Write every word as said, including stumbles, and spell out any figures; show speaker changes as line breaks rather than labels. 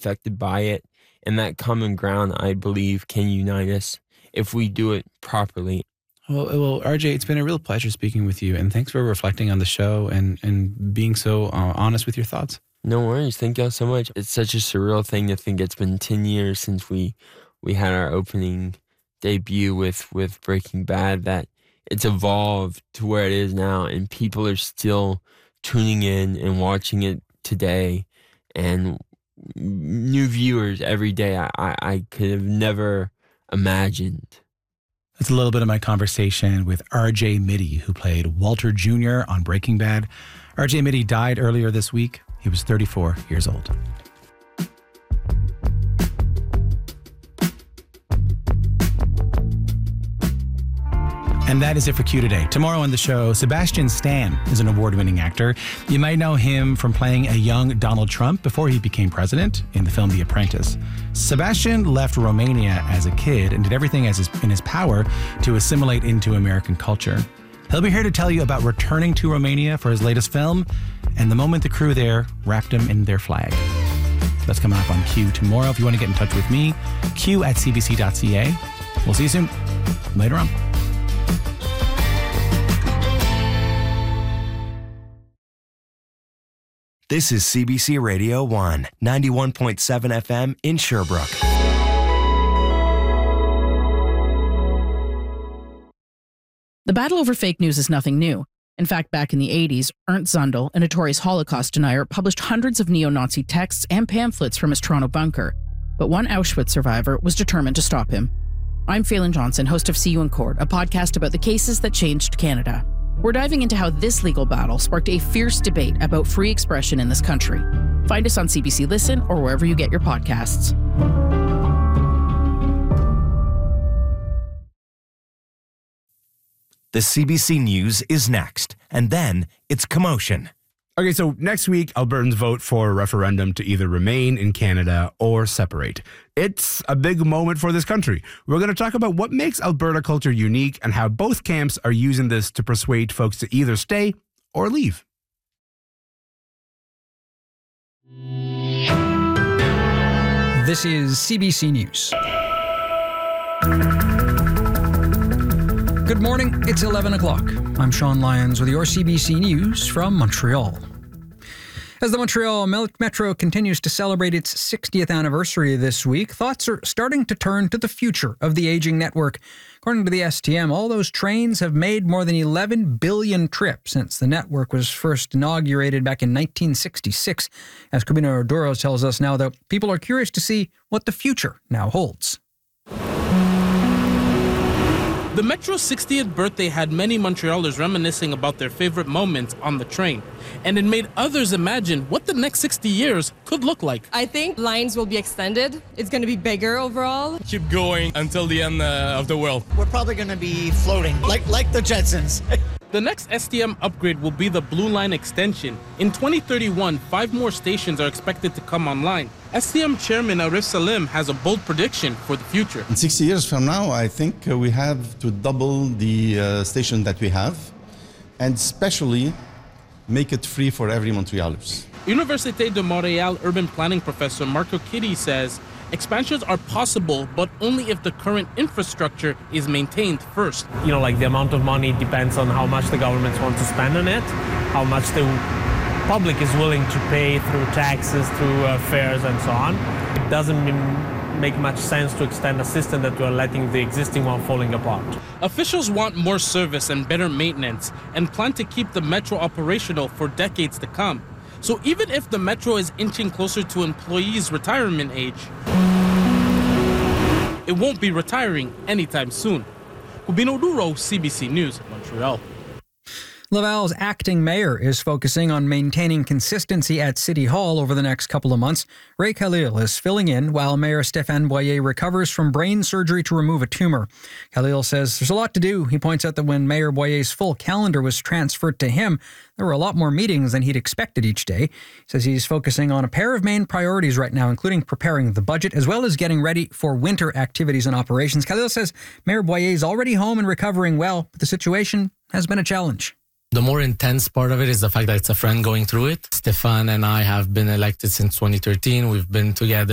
affected by it. And that common ground, I believe, can unite us if we do it properly.
Well, well, R J, it's been a real pleasure speaking with you, and thanks for reflecting on the show and, and being so uh, honest with your thoughts.
No worries. Thank y'all so much. It's such a surreal thing to think it's been ten years since we we had our opening debut with, with Breaking Bad, that it's evolved to where it is now, and people are still tuning in and watching it today, and new viewers every day I, I, I could have never imagined.
That's a little bit of my conversation with R J Mitte, who played Walter Junior on Breaking Bad. R J Mitte died earlier this week. He was thirty-four years old. And that is it for Q today. Tomorrow on the show, Sebastian Stan is an award-winning actor. You might know him from playing a young Donald Trump before he became president in the film The Apprentice. Sebastian left Romania as a kid and did everything as his, in his power to assimilate into American culture. He'll be here to tell you about returning to Romania for his latest film and the moment the crew there wrapped him in their flag. That's coming up on Q tomorrow. If you want to get in touch with me, q at c b c dot c a. We'll see you soon. Later on.
This is C B C Radio one, ninety-one point seven F M in Sherbrooke.
The battle over fake news is nothing new. In fact, back in the eighties, Ernst Zundel, a notorious Holocaust denier, published hundreds of neo-Nazi texts and pamphlets from his Toronto bunker. But one Auschwitz survivor was determined to stop him. I'm Phelan Johnson, host of See You in Court, a podcast about the cases that changed Canada. We're diving into how this legal battle sparked a fierce debate about free expression in this country. Find us on C B C Listen or wherever you get your podcasts.
The C B C News is next, and then it's commotion.
Okay, so next week, Albertans vote for a referendum to either remain in Canada or separate. It's a big moment for this country. We're going to talk about what makes Alberta culture unique and how both camps are using this to persuade folks to either stay or leave.
This is C B C News. Good morning, it's eleven o'clock. I'm Sean Lyons with your C B C News from Montreal. As the Montreal Metro continues to celebrate its sixtieth anniversary this week, thoughts are starting to turn to the future of the aging network. According to the S T M, all those trains have made more than eleven billion trips since the network was first inaugurated back in nineteen sixty-six. As Kubino Orduro tells us now, though, people are curious to see what the future now holds.
The Metro's sixtieth birthday had many Montrealers reminiscing about their favorite moments on the train, and it made others imagine what the next sixty years could look like.
I think lines will be extended. It's going to be bigger overall.
Keep going until the end uh, of the world.
We're probably going to be floating, like like the Jetsons.
The next S T M upgrade will be the Blue Line extension. In twenty thirty-one, five more stations are expected to come online. S T M Chairman Arif Salim has a bold prediction for the future.
In sixty years from now, I think uh, we have to double the uh, station that we have, and especially make it free for every Montrealers.
Université de Montréal urban planning professor Marco Kitty says expansions are possible, but only if the current infrastructure is maintained first.
You know, like the amount of money depends on how much the governments want to spend on it, how much the public is willing to pay through taxes, through uh, fares and so on. It doesn't mean, make much sense to extend a system that we're letting the existing one falling apart.
Officials want more service and better maintenance and plan to keep the Metro operational for decades to come. So even if the Metro is inching closer to employees' retirement age, it won't be retiring anytime soon. Kubino Orduro, C B C News, Montreal.
Laval's acting mayor is focusing on maintaining consistency at City Hall over the next couple of months. Ray Khalil is filling in while Mayor Stéphane Boyer recovers from brain surgery to remove a tumor. Khalil says there's a lot to do. He points out that when Mayor Boyer's full calendar was transferred to him, there were a lot more meetings than he'd expected each day. He says he's focusing on a pair of main priorities right now, including preparing the budget as well as getting ready for winter activities and operations. Khalil says Mayor Boyer is already home and recovering well, but the situation has been a challenge.
The more intense part of it is the fact that it's a friend going through it. Stéphane and I have been elected since twenty thirteen. We've been together